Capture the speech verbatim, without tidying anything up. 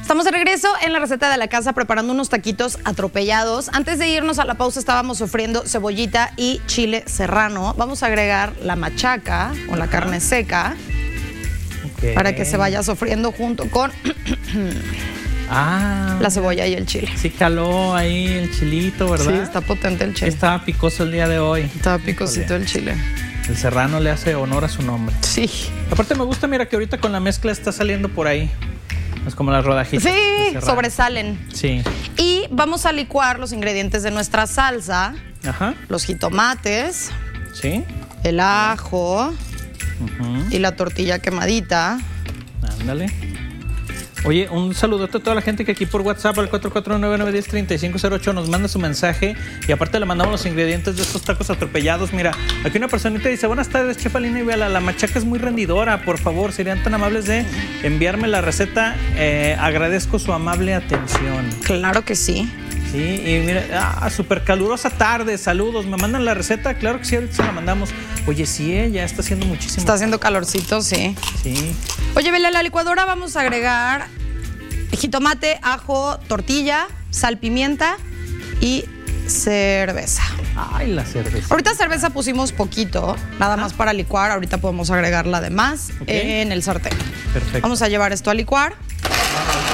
Estamos de regreso en la receta de la casa preparando unos taquitos atropellados. Antes de irnos a la pausa estábamos sofriendo cebollita y chile serrano. Vamos a agregar la machaca con la carne seca okay. para que se vaya sofriendo junto con ah, la cebolla y el chile. Sí caló ahí el chilito, ¿verdad? Sí, está potente el chile. Estaba picoso el día de hoy. Estaba picosito Híjole. el chile. El serrano le hace honor a su nombre. Sí. Aparte me gusta, mira que ahorita con la mezcla está saliendo por ahí. Es como las rodajitas. Sí, sobresalen. Sí. Y vamos a licuar los ingredientes de nuestra salsa. Ajá. Los jitomates. Sí. El ajo. Uh-huh. Y la tortilla quemadita. Ándale. Oye, un saludote a toda la gente que aquí por WhatsApp al cuatro cuatro nueve nueve uno cero tres cinco cero ocho nos manda su mensaje y aparte le mandamos los ingredientes de estos tacos atropellados. Mira, aquí una personita dice, buenas tardes, Chef Alina y Bella, la machaca es muy rendidora, por favor, serían tan amables de enviarme la receta, eh, agradezco su amable atención. Claro que sí. Sí, y mira, ah, súper calurosa tarde, saludos, me mandan la receta, claro que sí, ahorita se la mandamos. Oye, sí, eh, ya está haciendo muchísimo. Está haciendo calorcito, sí. Sí. Oye, Bella, a la licuadora vamos a agregar jitomate, ajo, tortilla, sal, pimienta y cerveza. Ay, la cerveza. Ahorita cerveza pusimos poquito, nada ah. más para licuar. Ahorita podemos agregarla de más okay. en el sartén. Perfecto. Vamos a llevar esto a licuar.